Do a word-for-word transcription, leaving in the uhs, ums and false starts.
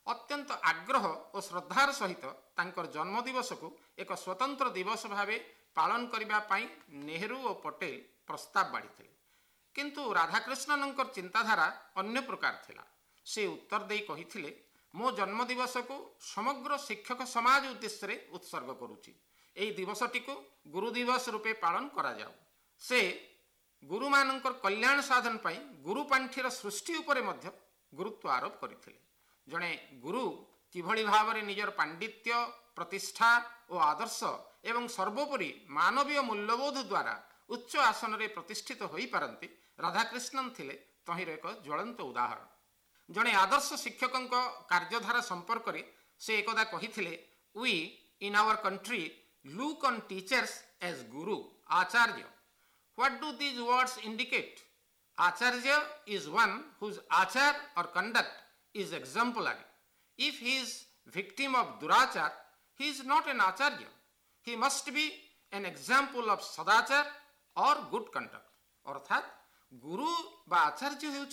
अत्यंत आग्रह और श्रद्धार सहित तांकर जन्मदिवस को एक स्वतंत्र दिवस भावे पालन करने पाई नेहरू और पटेल प्रस्ताव बाढ़ी किंतु राधाकृष्णनंकर चिंताधारा अन्य प्रकार थिला। से उत्तर दे कही मो जन्मदिवस को समग्र शिक्षक समाज उद्देश्य रे उत्सर्ग करुछि। एई दिवसटी को गुरु दिवस रूपे पालन करा जाऊ। से गुरु मानकर कल्याण साधन पाई गुरु पांठीर सृष्टि उपरे मध्य गुरुत्व आरोप करथिले। जणे गुरु किभଳି भावरे निजर पांडित्य प्रतिष्ठा और आदर्श एवं सर्वोपरि मानवीय मूल्यबोध द्वारा उच्च आसन रे प्रतिष्ठित होई पारंती राधाकृष्णन थिले तहिर एक ज्वलंत उदाहरण। जणे आदर्श शिक्षकंक कार्यधारा संपर्क रे से एकदा कहिथिले, we in our country look on teachers as Guru Acharya. What do these words indicate? Acharya is one whose आचार और conduct is exemplary. If he is victim of durachar, he is not an acharya. He must be an example of sadachar or good conduct. अर्थात गुरु बा आचार्य हेउछ